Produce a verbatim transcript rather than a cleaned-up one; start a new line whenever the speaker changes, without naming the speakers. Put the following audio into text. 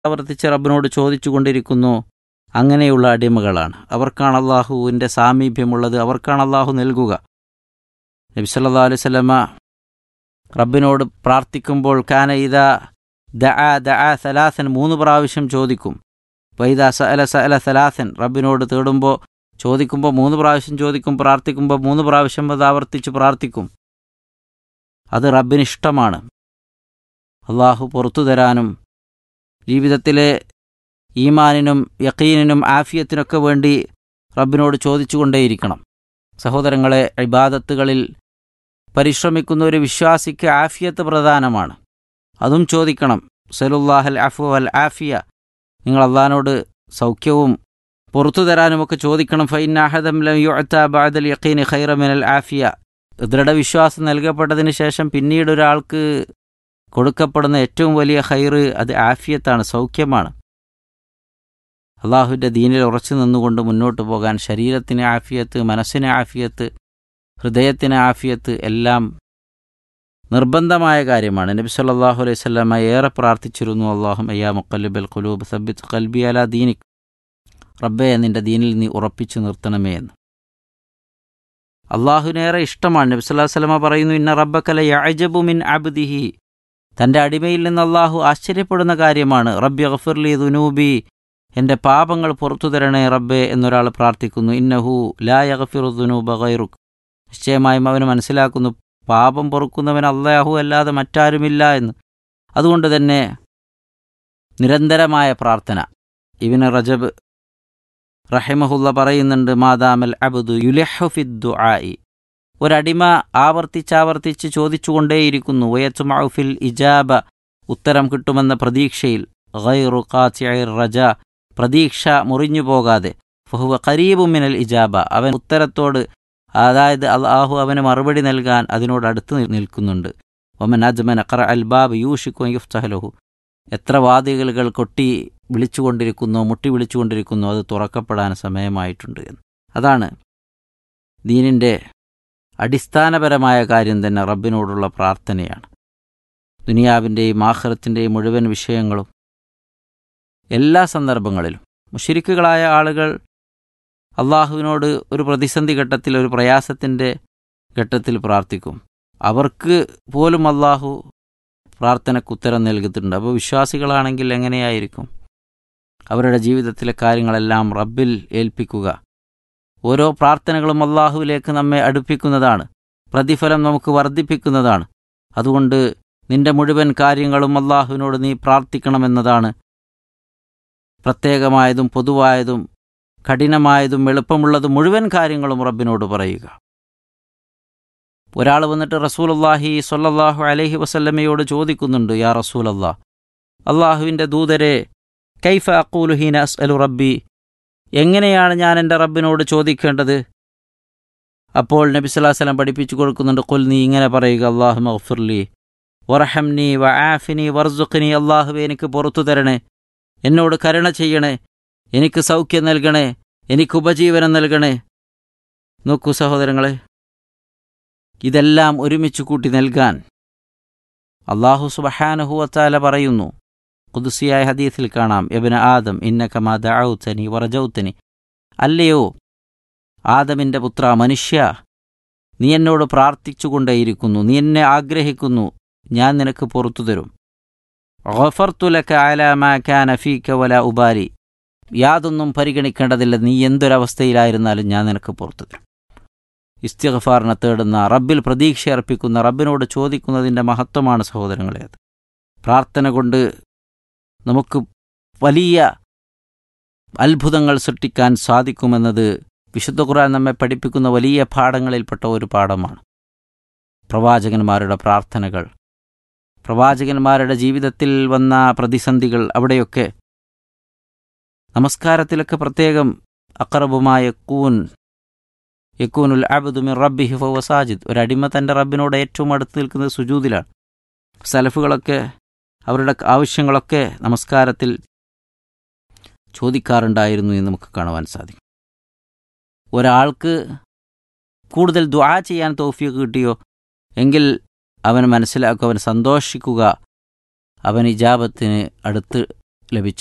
ആവർത്തിച്ച് റബ്ബിനോട് ചോദിച്ചു കൊണ്ടിരിക്കുന്നു, അങ്ങനെയുള്ള അടിമകളാണ്. അവർക്കാണ് അള്ളാഹുവിൻ്റെ സാമീപ്യമുള്ളത്, അവർക്കാണ് അള്ളാഹു നൽകുക. നബി സല്ലല്ലാഹു അലൈഹി വസല്ലമ റബ്ബിനോട് പ്രാർത്ഥിക്കുമ്പോൾ കാന ഇദാ ദഅ ദഅ സലാസൻ മൂന്ന് പ്രാവശ്യം ചോദിക്കും. വൈദാ സഅല സഅല സലാസൻ റബ്ബിനോട് തേടുമ്പോൾ ചോദിക്കുമ്പോൾ മൂന്ന് പ്രാവശ്യം ചോദിക്കും, പ്രാർത്ഥിക്കുമ്പോൾ മൂന്ന് പ്രാവശ്യം അത് ആവർത്തിച്ച് പ്രാർത്ഥിക്കും. അത് റബ്ബിനിഷ്ടമാണ്. അള്ളാഹു പുറത്തു തരാനും ജീവിതത്തിലെ ഈമാനിനും യഖീനിനും ആഫിയത്തിനൊക്കെ വേണ്ടി റബ്ബിനോട് ചോദിച്ചു കൊണ്ടേയിരിക്കണം. സഹോദരങ്ങളെ, ഇബാദത്തുകളിൽ പരിശ്രമിക്കുന്ന ഒരു വിശ്വാസിക്ക് ആഫിയത്ത് പ്രധാനമാണ്. അതും ചോദിക്കണം. സലുല്ലാഹൽ അഫു വൽ ആഫിയ, നിങ്ങൾ അള്ളാഹിനോട് സൗഖ്യവും പുറത്തു തരാനുമൊക്കെ ചോദിക്കണം. ഫഇന്ന അഹദൻ ലം യുഅത ബഅദൽ യഖീനി ഖൈറ മിനൽ ആഫിയ, ദൃഢവിശ്വാസം നൽകപ്പെട്ടതിന് ശേഷം പിന്നീട് ഒരാൾക്ക് കൊടുക്കപ്പെടുന്ന ഏറ്റവും വലിയ ഖൈറ് അത് ആഫിയത്താണ്, സൗഖ്യമാണ്. അള്ളാഹുവിൻ്റെ ദീനിൽ ഉറച്ചു നിന്നുകൊണ്ട് മുന്നോട്ട് പോകാൻ ശരീരത്തിന് ആഫിയത്ത്, മനസ്സിന് ആഫിയത്ത്, ഹൃദയത്തിന് ആഫിയത്ത് എല്ലാം നിർബന്ധമായ കാര്യമാണ്. നബി സല്ലല്ലാഹു അലൈഹി വസല്ലമ ഏറെ പ്രാർത്ഥിച്ചിരുന്നു, അല്ലാഹുമ്മ യാ മുഖല്ലിബൽ ഖുലൂബ് സബ്ബിത് ഖൽബി അലാ ദീനിക്, റബ്ബേ നിൻ്റെ ദീനിൽ നീ ഉറപ്പിച്ചു നിർത്തണമേ എന്ന്. അള്ളാഹുവിനേറെ ഇഷ്ടമാണ്. നബി സല്ലല്ലാഹു അലൈഹി വസല്ലമ പറയുന്നു, ഇന്ന റബ്ബക ലയഅജബു മിൻ അബ്ദിഹി, തൻ്റെ അടിമയിൽ നിന്ന് അള്ളാഹു ആശ്ചര്യപ്പെടുന്ന കാര്യമാണ്. റബ്ബി ഗഫിർലി ദുനൂബി, എൻ്റെ പാപങ്ങൾ പുറത്തു തരണേ റബ്ബേ എന്നൊരാൾ പ്രാർത്ഥിക്കുന്നു. ഇന്നഹു ലാ യഗ്ഫിറു ദുനൂബ ഗൈറുക്, നിശ്ചയമായും അവന് മനസ്സിലാക്കുന്നു പാപം പൊറുക്കുന്നവൻ അല്ലാഹു അല്ലാതെ മറ്റാരുമില്ല എന്ന്. അതുകൊണ്ട് തന്നെ നിരന്തരമായ പ്രാർത്ഥന. ഇബ്നു റജബ് റഹിമഹുല്ല പറയുന്നുണ്ട്, മാദാമൽ അബ്ദു യുലിഹു ഫിദ്ദുആഇ, ഒരടിമ ആവർത്തിച്ചാവർത്തിച്ച് ചോദിച്ചുകൊണ്ടേയിരിക്കുന്നു, വയത്മഉ ഫിൽ ഇജാബ, ഉത്തരം കിട്ടുമെന്ന പ്രതീക്ഷയിൽ, ഗൈറു ഖാതിഇർ റജാ, പ്രതീക്ഷ മുറിഞ്ഞു പോകാതെ, ഫഹുവ ഖരീബു മിനൽ ഇജാബ, അവൻ ഉത്തരത്തോട്, അതായത് അല്ലാഹു അവന് മറുപടി നൽകാൻ അതിനോട് അടുത്ത് നിൽക്കുന്നുണ്ട്. വമൻ അജ്മന ഖറഅൽ ബാബ് യൂഷികു അൻ യുഫ്തഹ ലഹു, എത്ര വാതിലുകൾ കൊട്ടി വിളിച്ചുകൊണ്ടിരിക്കുന്നു, മുട്ടി വിളിച്ചുകൊണ്ടിരിക്കുന്നു, അത് തുറക്കപ്പെടാൻ സമയമായിട്ടുണ്ട് എന്ന്. അതാണ് ദീനിൻ്റെ അടിസ്ഥാനപരമായ കാര്യം തന്നെ റബ്ബിനോടുള്ള പ്രാർത്ഥനയാണ്. ദുനിയാവിൻ്റെയും ആഖിറത്തിൻ്റെയും മുഴുവൻ വിഷയങ്ങളും എല്ലാ സന്ദർഭങ്ങളിലും മുശ്രിക്കുകളായ ആളുകൾ അള്ളാഹുവിനോട് ഒരു പ്രതിസന്ധി ഘട്ടത്തിൽ, ഒരു പ്രയാസത്തിൻ്റെ ഘട്ടത്തിൽ പ്രാർത്ഥിക്കും. അവർക്ക് പോലും അള്ളാഹു പ്രാർത്ഥനയ്ക്ക് ഉത്തരം നൽകിയിട്ടുണ്ട്. അപ്പോൾ വിശ്വാസികളാണെങ്കിൽ എങ്ങനെയായിരിക്കും? അവരുടെ ജീവിതത്തിലെ കാര്യങ്ങളെല്ലാം റബ്ബിൽ ഏൽപ്പിക്കുക. ഓരോ പ്രാർത്ഥനകളും അള്ളാഹുവിലേക്ക് നമ്മെ അടുപ്പിക്കുന്നതാണ്, പ്രതിഫലം നമുക്ക് വർദ്ധിപ്പിക്കുന്നതാണ്. അതുകൊണ്ട് നിന്റെ മുഴുവൻ കാര്യങ്ങളും അള്ളാഹുവിനോട് നീ പ്രാർത്ഥിക്കണമെന്നതാണ് പ്രത്യേകമായതും പൊതുവായതും കഠിനമായതും എളുപ്പമുള്ളതും മുഴുവൻ കാര്യങ്ങളും റബ്ബിനോട് പറയുക. ഒരാൾ വന്നിട്ട് റസൂലുള്ളാഹി സ്വല്ലല്ലാഹു അലൈഹി വസല്ലമയോട് ചോദിക്കുന്നുണ്ട്, യാ റസൂലല്ലാഹ്, അള്ളാഹുവിൻ്റെ ദൂതരെ, കൈഫ അഖൂലു ഹീന അസ്അലു റബ്ബി, എങ്ങനെയാണ് ഞാൻ എൻ്റെ റബ്ബിനോട് ചോദിക്കേണ്ടത്? അപ്പോൾ നബി സല്ലല്ലാഹു അലൈഹി വസല്ലം പഠിപ്പിച്ചു കൊടുക്കുന്നുണ്ട്, ഖുൽ, നീ ഇങ്ങനെ പറയുക, അല്ലാഹുമ്മഗ്ഫിർലി വറഹംനി വആഫിനി വർസുഖ്നി, അല്ലാഹുവേ എനിക്ക് പുറത്തു തരണേ, എന്നോട് കരുണ ചെയ്യണേ, എനിക്ക് സൗഖ്യം നൽകണേ, എനിക്ക് ഉപജീവനം നൽകണേ. നോക്കൂ സഹോദരങ്ങളെ, ഇതെല്ലാം ഒരുമിച്ച് കൂട്ടി നൽകാൻ അല്ലാഹു സുബ്ഹാനഹു വതആല പറയുന്നു. ഖുദ്സിയായ ഹദീസിൽ കാണാം, ഇബ്ന ആദം ഇന്നക മാ ദഅൗതനി വറജൗതനി, അല്ലയോ ആദമിൻ്റെ പുത്ര, മനുഷ്യ, നീ എന്നോട് പ്രാർത്ഥിച്ചുകൊണ്ടേയിരിക്കുന്നു, നീ എന്നെ ആഗ്രഹിക്കുന്നു, ഞാൻ നിനക്ക് പുറത്തു തരും. ഗഫർതു ലക അലാ മാ കാന ഫീക വലാ ഉബാലി, യാതൊന്നും പരിഗണിക്കേണ്ടതില്ല, നീ എന്തൊരവസ്ഥയിലായിരുന്നാലും ഞാൻ നിനക്ക് പുറത്തു തരും. ഇസ്തിഗ്ഫാറിനെ തേടുന്ന, റബ്ബിൽ പ്രതീക്ഷ അർപ്പിക്കുന്ന, റബ്ബിനോട് ചോദിക്കുന്നതിൻ്റെ മഹത്വമാണ് സഹോദരങ്ങളെ അത്. പ്രാർത്ഥന കൊണ്ട് നമുക്ക് വലിയ അത്ഭുതങ്ങൾ സൃഷ്ടിക്കാൻ സാധിക്കുമെന്നത് വിശുദ്ധ ഖുർആൻ നമ്മെ പഠിപ്പിക്കുന്ന വലിയ പാഠങ്ങളിൽപ്പെട്ട ഒരു പാഠമാണ്. പ്രവാചകന്മാരുടെ പ്രാർത്ഥനകൾ, പ്രവാചകന്മാരുടെ ജീവിതത്തിൽ വന്ന പ്രതിസന്ധികൾ, അവിടെയൊക്കെ നമസ്കാരത്തിലൊക്കെ പ്രത്യേകം അഖറബുമായ യകൂൻ യകൂനുൽ അബ്ദു മിൻ റബ്ബിഹി ഫഹുവ സാജിദ്, ഒരടിമ തൻ്റെ റബ്ബിനോട് ഏറ്റവും അടുത്ത് നിൽക്കുന്നത് സുജൂദിലാണ്. സലഫുകളൊക്കെ അവരുടെ ആവശ്യങ്ങളൊക്കെ നമസ്കാരത്തിൽ ചോദിക്കാറുണ്ടായിരുന്നു എന്ന് നമുക്ക് കാണുവാൻ സാധിക്കും. ഒരാൾക്ക് കൂടുതൽ ദുആ ചെയ്യാൻ തൗഫീഖ് കിട്ടിയോ എങ്കിൽ അവൻ മനസ്സിലാക്കുക, അവൻ സന്തോഷിക്കുക, അവൻ ഇജാബത്തിന് അടുത്ത് ലഭിച്ചു.